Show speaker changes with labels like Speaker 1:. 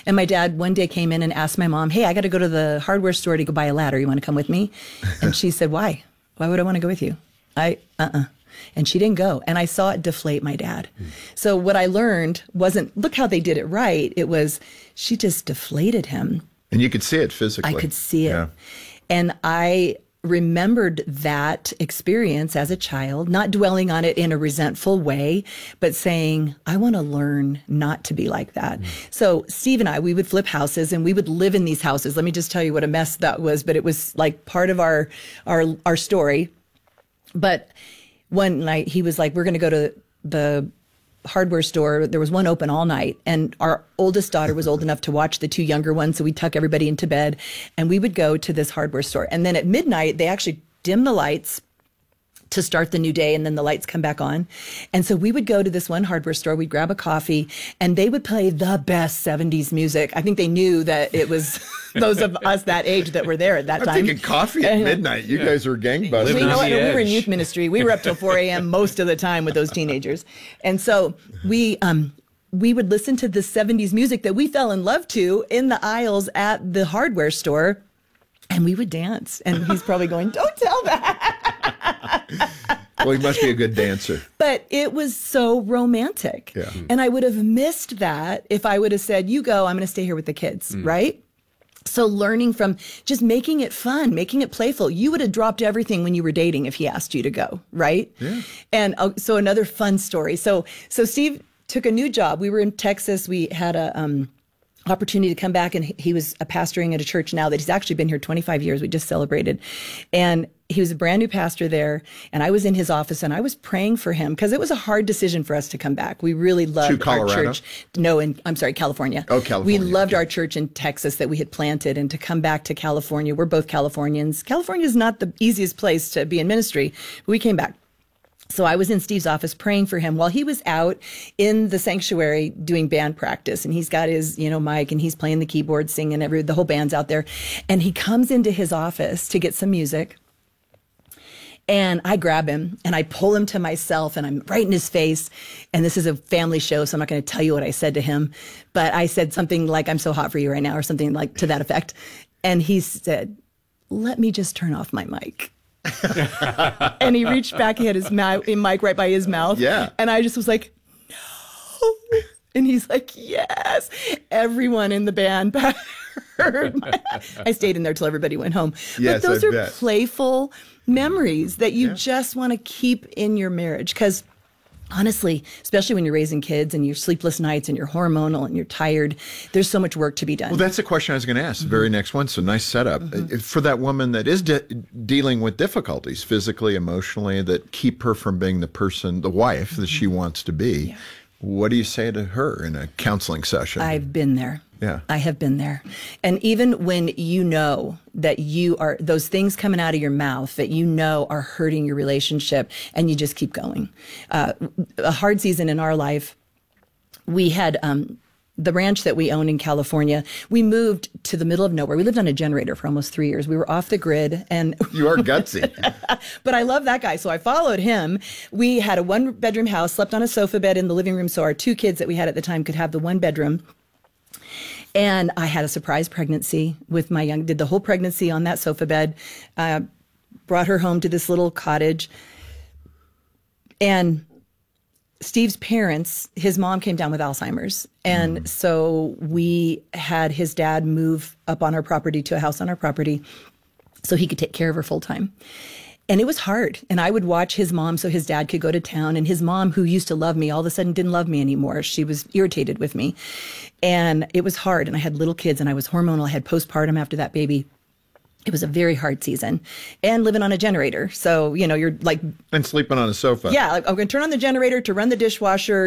Speaker 1: And my dad one day came in and asked my mom, hey, I got to go to the hardware store to go buy a ladder. You want to come with me? And she said, why? Why would I want to go with you? And she didn't go. And I saw it deflate my dad. So what I learned wasn't, look how they did it right. It was, she just deflated him.
Speaker 2: And you could see it physically.
Speaker 1: I could see it.
Speaker 2: Yeah.
Speaker 1: And I remembered that experience as a child, not dwelling on it in a resentful way, but saying, I want to learn not to be like that. So Steve and I, we would flip houses and we would live in these houses. Let me just tell you what a mess that was, but it was like part of our story. But one night he was like, we're going to go to the hardware store. There was one open all night, and our oldest daughter was old enough to watch the two younger ones, so we'd tuck everybody into bed and we would go to this hardware store. And then at midnight they actually dim the lights to start the new day, and then the lights come back on. And so we would go to this one hardware store, we'd grab a coffee, and they would play the best 70s music. I think they knew that it was those of us that age that were there at that time.
Speaker 2: I'm thinking coffee at midnight. You guys were gangbusters.
Speaker 1: We were in youth ministry. We were up till 4 a.m. most of the time with those teenagers. And so we would listen to the 70s music that we fell in love to in the aisles at the hardware store, and we would dance. And he's probably going, don't tell that.
Speaker 2: Well, he must be a good dancer.
Speaker 1: But it was so romantic.
Speaker 2: Yeah.
Speaker 1: And I would have missed that if I would have said, you go, I'm going to stay here with the kids, right? So learning from just making it fun, making it playful. You would have dropped everything when you were dating if he asked you to go, right?
Speaker 2: Yeah.
Speaker 1: And so another fun story. So Steve took a new job. We were in Texas. We had a opportunity to come back, and he was pastoring at a church now that he's actually been here 25 years. We just celebrated. And he was a brand new pastor there, and I was in his office, and I was praying for him because it was a hard decision for us to come back. We really loved our church. No, I'm sorry, California.
Speaker 2: Oh, California.
Speaker 1: We loved our church in Texas that we had planted, and to come back to California. We're both Californians. California is not the easiest place to be in ministry, but we came back. So I was in Steve's office praying for him while he was out in the sanctuary doing band practice, and he's got his, mic, and he's playing the keyboard, singing, the whole band's out there. And he comes into his office to get some music. And I grab him and I pull him to myself, and I'm right in his face. And this is a family show, so I'm not going to tell you what I said to him. But I said something like, I'm so hot for you right now, or something like to that effect. And he said, let me just turn off my mic. And he reached back, he had his mic right by his mouth.
Speaker 2: Yeah.
Speaker 1: And I just was like, no. And he's like, yes. Everyone in the band heard. I stayed in there till everybody went home.
Speaker 2: Yes,
Speaker 1: but those
Speaker 2: I
Speaker 1: are
Speaker 2: bet.
Speaker 1: playful memories that you just want to keep in your marriage. Because honestly, especially when you're raising kids and you're sleepless nights and you're hormonal and you're tired, there's so much work to be done.
Speaker 2: Well, that's the question I was going to ask. The very next one. So nice setup. For that woman that is dealing with difficulties physically, emotionally, that keep her from being the person, the wife that she wants to be.
Speaker 1: Yeah.
Speaker 2: What do you say to her in a counseling session?
Speaker 1: I've been there.
Speaker 2: Yeah.
Speaker 1: I have been there. And even when you know that you are, those things coming out of your mouth that you know are hurting your relationship, and you just keep going. A hard season in our life, we had the ranch that we owned in California. We moved to the middle of nowhere. We lived on a generator for almost 3 years. We were off the grid. And
Speaker 2: You are gutsy.
Speaker 1: But I love that guy, so I followed him. We had a one-bedroom house, slept on a sofa bed in the living room, so our two kids that we had at the time could have the one bedroom. And I had a surprise pregnancy with my did the whole pregnancy on that sofa bed, brought her home to this little cottage. And Steve's parents, his mom came down with Alzheimer's. And so we had his dad move up on our property to a house on our property so he could take care of her full time. And it was hard. And I would watch his mom so his dad could go to town. And his mom, who used to love me, all of a sudden didn't love me anymore. She was irritated with me. And it was hard. And I had little kids and I was hormonal. I had postpartum after that baby. It was a very hard season. And living on a generator. So, you're like...
Speaker 2: And sleeping on a sofa.
Speaker 1: Yeah, I'm going to turn on the generator to run the dishwasher,